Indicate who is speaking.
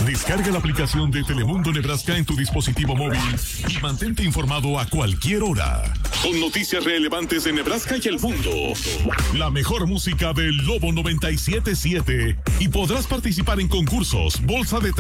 Speaker 1: Descarga la aplicación de Telemundo Nebraska en tu dispositivo móvil y mantente informado a cualquier hora. Con noticias relevantes de Nebraska y el mundo. La mejor música del Lobo 97.7 y podrás participar en concursos, bolsa de